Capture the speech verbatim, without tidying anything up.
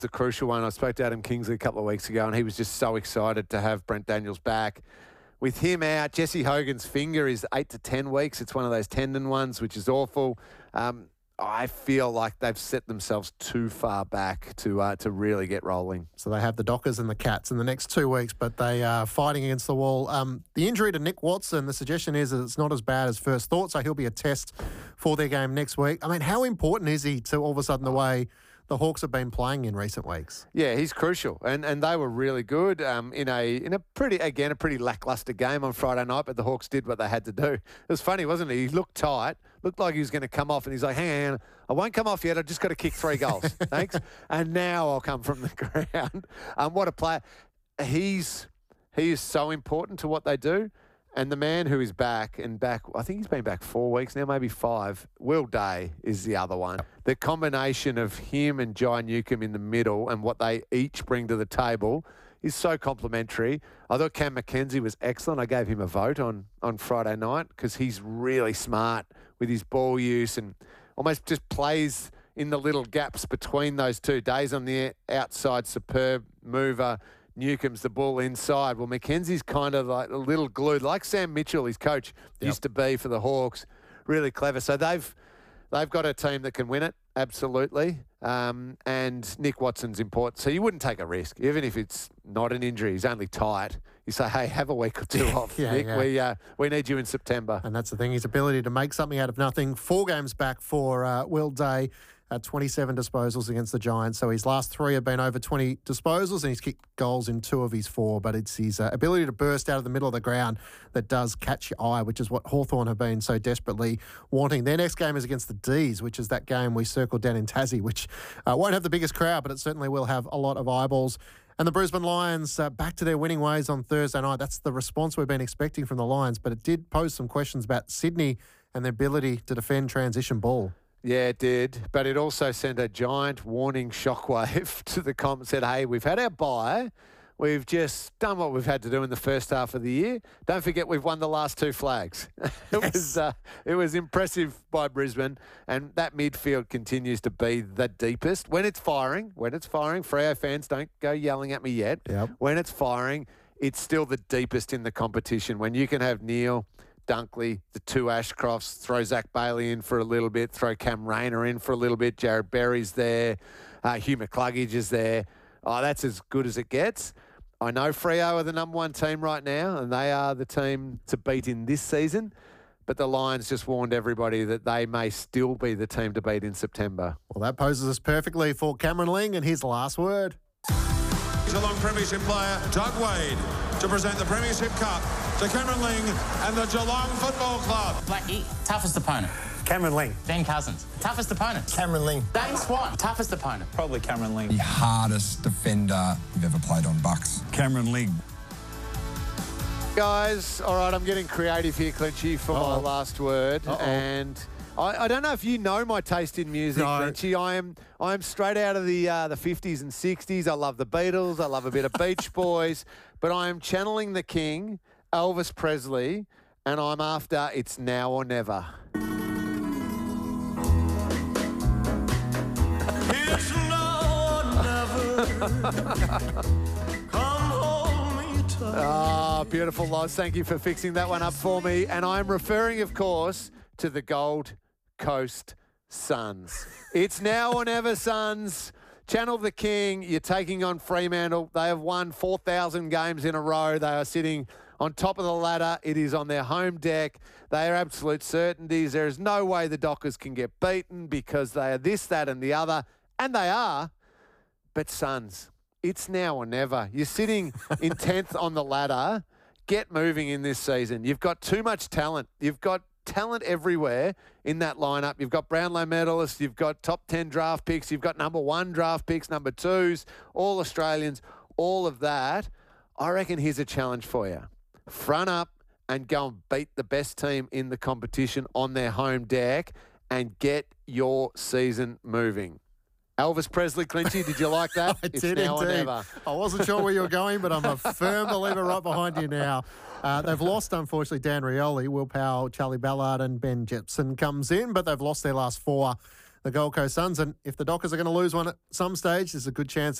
the crucial one. I spoke to Adam Kingsley a couple of weeks ago, and he was just so excited to have Brent Daniels back. With him out, Jesse Hogan's finger is eight to ten weeks. It's one of those tendon ones, which is awful. Um, I feel like they've set themselves too far back to uh, to really get rolling. So they have the Dockers and the Cats in the next two weeks, but they are fighting against the wall. Um, the injury to Nick Watson, the suggestion is that it's not as bad as first thought, so he'll be a test for their game next week. I mean, how important is he to all of a sudden the way the Hawks have been playing in recent weeks? Yeah, he's crucial, and and they were really good um, in a in a pretty again a pretty lackluster game on Friday night. But the Hawks did what they had to do. It was funny, wasn't it? He looked tight, looked like he was going to come off, and he's like, "Hang on, I won't come off yet. I've just got to kick three goals, thanks, and now I'll come from the ground." Um, what a player! He's he is so important to what they do. And the man who is back and back, I think he's been back four weeks now, maybe five. Will Day is the other one. The combination of him and Jai Newcomb in the middle and what they each bring to the table is so complimentary. I thought Cam Mackenzie was excellent. I gave him a vote on, on Friday night because he's really smart with his ball use and almost just plays in the little gaps between those two. Days on the outside, superb mover. Newcomb's the bull inside. Well, Mackenzie's kind of like a little glued, like Sam Mitchell, his coach, yep. used to be for the Hawks. Really clever. So they've they've got a team that can win it, absolutely. Um, and Nick Watson's important. So you wouldn't take a risk, even if it's not an injury. He's only tight. You say, hey, have a week or two off, yeah, Nick. Yeah. We uh, we need you in September. And that's the thing, his ability to make something out of nothing. Four games back for uh, Will Day. Uh, twenty-seven disposals against the Giants. So his last three have been over twenty disposals and he's kicked goals in two of his four. But it's his uh, ability to burst out of the middle of the ground that does catch your eye, which is what Hawthorn have been so desperately wanting. Their next game is against the D's, which is that game we circled down in Tassie, which uh, won't have the biggest crowd, but it certainly will have a lot of eyeballs. And the Brisbane Lions uh, back to their winning ways on Thursday night. That's the response we've been expecting from the Lions, but it did pose some questions about Sydney and their ability to defend transition ball. Yeah, it did. But it also sent a giant warning shockwave to the comp and said, hey, we've had our bye. We've just done what we've had to do in the first half of the year. Don't forget we've won the last two flags. it yes. was uh, it was impressive by Brisbane, and that midfield continues to be the deepest. When it's firing, when it's firing, Freo fans, don't go yelling at me yet. Yep. When it's firing, it's still the deepest in the competition. When you can have Neil, Dunkley, the two Ashcrofts, throw Zach Bailey in for a little bit, throw Cam Rayner in for a little bit, Jared Berry's there, uh, Hugh McCluggage is there. Oh, that's as good as it gets. I know Freo are the number one team right now, and they are the team to beat in this season, but the Lions just warned everybody that they may still be the team to beat in September. Well, that poses us perfectly for Cameron Ling and his last word. Geelong Premiership player Doug Wade to present the Premiership Cup to Cameron Ling and the Geelong Football Club. Blackie, toughest opponent. Cameron Ling. Ben Cousins, toughest opponent. Cameron Ling. Dane Swan, toughest opponent. Probably Cameron Ling. The hardest defender you've ever played on Bucks. Cameron Ling. Guys, all right, I'm getting creative here, Clinchy, for Uh-oh. my last word. Uh-oh. And I, I don't know if you know my taste in music, no. Clinchy. I am I am straight out of the uh, the fifties and sixties. I love the Beatles. I love a bit of Beach Boys. But I am channeling the king, Elvis Presley, and I'm after It's Now or Never. It's now or never. Come hold me tight. Ah, beautiful, Loz. Thank you for fixing that one up for me. And I'm referring, of course, to the Gold Coast Suns. It's now or never, Suns. Channel the King. You're taking on Fremantle. They have won four thousand games in a row. They are sitting on top of the ladder. It is on their home deck. They are absolute certainties. There is no way the Dockers can get beaten because they are this, that, and the other. And they are. But Suns, it's now or never. You're sitting in tenth on the ladder. Get moving in this season. You've got too much talent. You've got talent everywhere in that lineup. You've got Brownlow medalists. You've got top ten draft picks. You've got number one draft picks, number twos, all Australians, all of that. I reckon here's a challenge for you. Front up and go and beat the best team in the competition on their home deck and get your season moving. Elvis Presley, Clinchy, did you like that? I it's did now indeed. Or never. I wasn't sure where you were going, but I'm a firm believer right behind you now. Uh, they've lost, unfortunately, Dan Rioli, Will Powell, Charlie Ballard and Ben Jepson comes in, but they've lost their last four. the Gold Coast Suns. And if the Dockers are going to lose one at some stage, there's a good chance